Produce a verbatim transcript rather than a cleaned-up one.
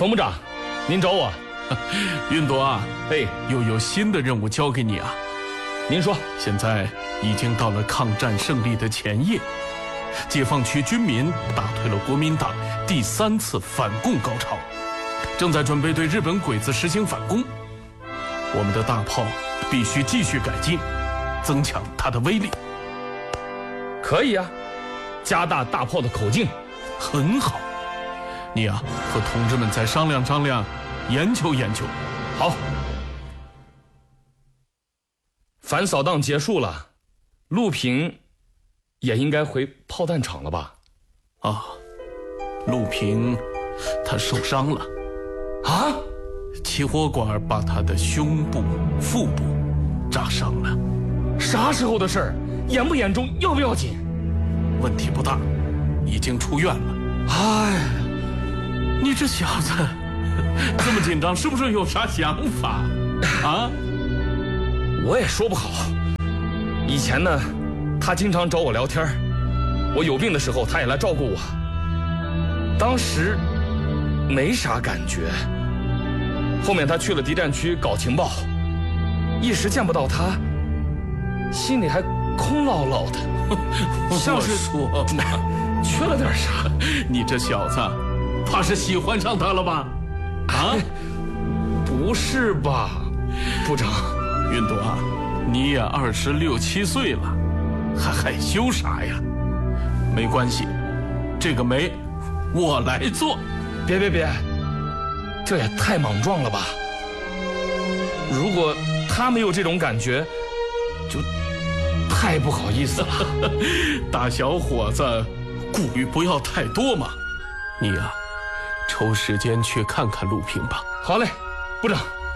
冯部长，您找我？ 云朵啊， 嘿， 又有新的任务交给你啊。 您说， 现在已经到了抗战胜利的前夜，解放区军民打退了国民党第三次反共高潮，正在准备对日本鬼子实行反攻。我们的大炮必须继续改进，增强它的威力。 可以啊，加大大炮的口径。 很好，你啊和同志们再商量商量，研究研究。 好。反扫荡结束了，陆平也应该回炮弹厂了吧？ 啊，陆平他受伤了啊， 起火管把他的胸部、腹部炸伤了。 啥时候的事儿？严不严重？要不要紧？ 问题不大，已经出院了。 哎， 你这小子这么紧张，是不是有啥想法啊？ 我也说不好。以前呢，他经常找我聊天，我有病的时候他也来照顾我。当时没啥感觉，后面他去了敌占区搞情报，一时见不到他，心里还空落落的，像是说嘛， 缺了点啥。 你这小子怕是喜欢上他了吧？啊？ 不是吧，部长？ 云朵啊，你也二十六七岁了，还害羞啥呀？没关系，这个媒我来做。 别别别，这也太莽撞了吧！如果他没有这种感觉，就太不好意思了。 大小伙子，顾虑不要太多嘛。你呀、啊，抽时间去看看陆平吧。 好嘞，部长。